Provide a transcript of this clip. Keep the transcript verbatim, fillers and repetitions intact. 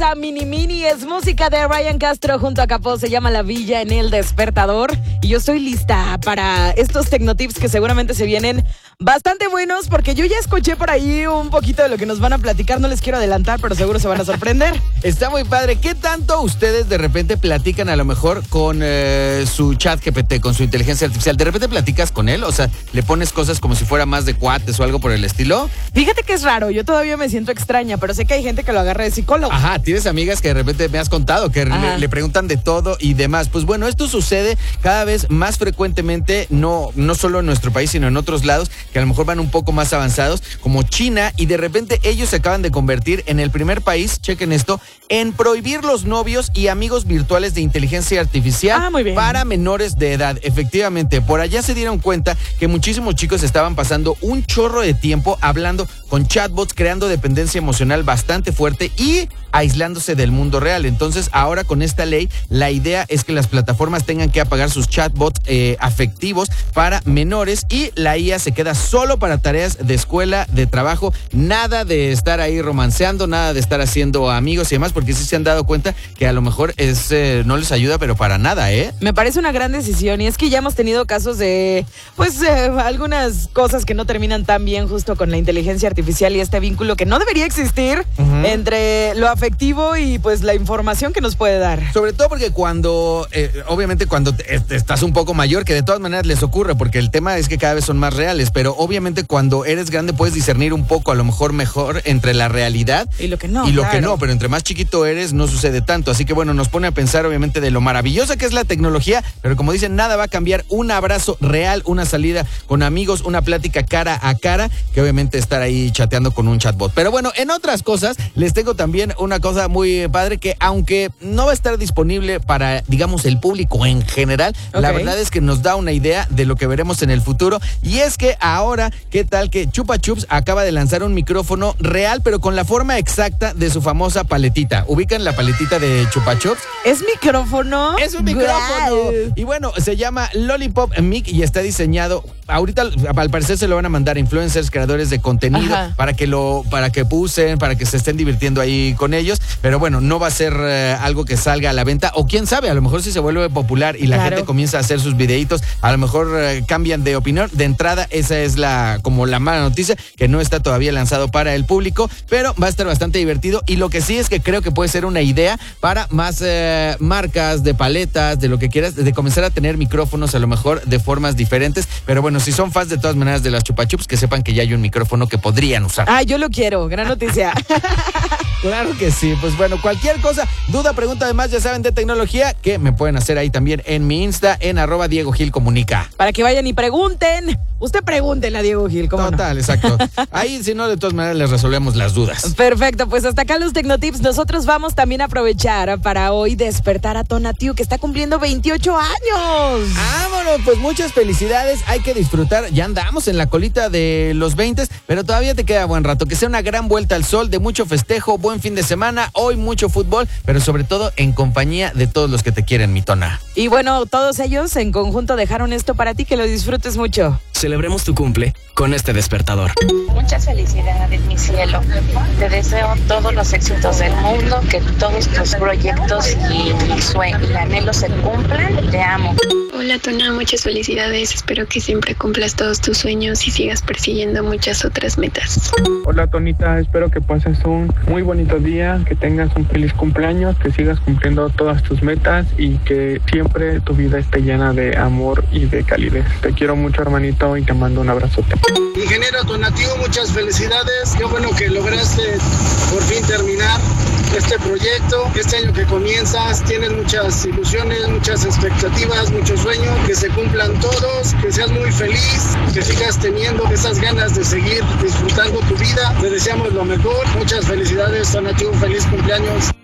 a Mini Mini. Es música de Ryan Castro junto a Capó. Se llama La Villa en El Despertador. Y yo estoy lista para estos tecnotips que seguramente se vienen bastante buenos, porque yo ya escuché por ahí un poquito de lo que nos van a platicar. No les quiero adelantar, pero seguro se van a sorprender. Está muy padre. ¿Qué tanto ustedes de repente platican a lo mejor con eh, su chat G P T, con su inteligencia artificial? ¿De repente platicas con él? O sea, ¿le pones cosas como si fuera más de cuates o algo por el estilo? Fíjate que es raro. Yo todavía me siento extraña, pero sé que hay gente que lo agarra de psicólogo. Ajá, tienes amigas que de repente me has contado que le, le preguntan de todo y demás. Pues bueno, esto sucede cada vez más frecuentemente, no, no solo en nuestro país, sino en otros lados que a lo mejor van un poco más avanzados, como China, y de repente ellos se acaban de convertir en el primer país, chequen esto, en prohibir los novios y amigos virtuales de inteligencia artificial ah, muy bien. para menores de edad. Efectivamente, por allá se dieron cuenta que muchísimos chicos estaban pasando un chorro de tiempo hablando con chatbots, creando dependencia emocional bastante fuerte y aislándose del mundo real. Entonces, ahora con esta ley, la idea es que las plataformas tengan que apagar sus chatbots eh, afectivos para menores y la I A se queda solo para tareas de escuela, de trabajo, nada de estar ahí romanceando, nada de estar haciendo amigos y demás, porque sí se han dado cuenta que a lo mejor es eh, no les ayuda, pero para nada, ¿eh? Me parece una gran decisión y es que ya hemos tenido casos de, pues, eh, algunas cosas que no terminan tan bien justo con la inteligencia artificial y este vínculo que no debería existir uh-huh. entre lo afectivo y pues la información que nos puede dar. Sobre todo porque cuando, eh, obviamente cuando te, te estás un poco mayor, que de todas maneras les ocurre, porque el tema es que cada vez son más reales, pero obviamente cuando eres grande puedes discernir un poco, a lo mejor mejor, entre la realidad y lo que no. Y lo claro. que no, pero entre más chiquito eres no sucede tanto, así que bueno, nos pone a pensar obviamente de lo maravillosa que es la tecnología, pero como dicen, nada va a cambiar un abrazo real, una salida con amigos, una plática cara a cara, que obviamente estar ahí chateando con un chatbot. Pero bueno, en otras cosas, les tengo también una cosa muy padre que aunque no va a estar disponible para, digamos, el público en general, okay. la verdad es que nos da una idea de lo que veremos en el futuro, y es que ahora, ¿qué tal que Chupa Chups acaba de lanzar un micrófono real, pero con la forma exacta de su famosa paletita? ¿Ubican la paletita de Chupa Chups? ¿Es micrófono? Es un micrófono. Wow. Y bueno, se llama Lollipop Mic y está diseñado, ahorita al parecer se lo van a mandar a influencers, creadores de contenido, Ajá. para que lo, para que usen, para que se estén divirtiendo ahí con ellos, pero bueno, no va a ser eh, algo que salga a la venta, o quién sabe, a lo mejor si se vuelve popular y la claro. gente comienza a hacer sus videitos, a lo mejor eh, cambian de opinión. De entrada, esa es la como la mala noticia, que no está todavía lanzado para el público, pero va a estar bastante divertido, y lo que sí es que creo que puede ser una idea para más eh, marcas de paletas, de lo que quieras, de comenzar a tener micrófonos a lo mejor de formas diferentes, pero bueno, si son fans de todas maneras de las Chupa Chups, que sepan que ya hay un micrófono que podrían usar. Ah, yo lo quiero, gran noticia. Claro que sí, pues bueno, cualquier cosa, duda, pregunta, además ya saben, de tecnología, que me pueden hacer ahí también en mi Insta, en arroba Diego Gil Comunica. Para que vayan y pregunten. Usted pregúntenle a Diego Gil, ¿cómo Total, no? Exacto. Ahí, si no, de todas maneras les resolvemos las dudas. Perfecto, pues hasta acá los Tecnotips. Nosotros vamos también a aprovechar para hoy despertar a Tonatiuh, que está cumpliendo veintiocho años. Vámonos, pues muchas felicidades, hay que disfrutar. Ya andamos en la colita de los veinte, pero todavía te queda buen rato. Que sea una gran vuelta al sol, de mucho festejo, buen fin de semana, hoy mucho fútbol, pero sobre todo en compañía de todos los que te quieren, mi Tona. Y bueno, todos ellos en conjunto dejaron esto para ti, que lo disfrutes mucho. Celebremos tu cumple con este despertador. Muchas felicidades, mi cielo. Te deseo todos los éxitos del mundo, que todos tus proyectos y sueños y anhelos se cumplan. Te amo. Hola, Tona, muchas felicidades. Espero que siempre cumplas todos tus sueños y sigas persiguiendo muchas otras metas. Hola, Tonita, espero que pases un muy bonito día, que tengas un feliz cumpleaños, que sigas cumpliendo todas tus metas y que siempre tu vida esté llena de amor y de calidez. Te quiero mucho, hermanito, y te mando un abrazote. Ingeniero Tonatiuh, muchas felicidades. Qué bueno que lograste por fin terminar este proyecto. Este año que comienzas, tienes muchas ilusiones, muchas expectativas, muchos sueños, que se cumplan todos, que seas muy feliz, que sigas teniendo esas ganas de seguir disfrutando tu vida. Te deseamos lo mejor. Muchas felicidades, Tonatiuh, feliz cumpleaños.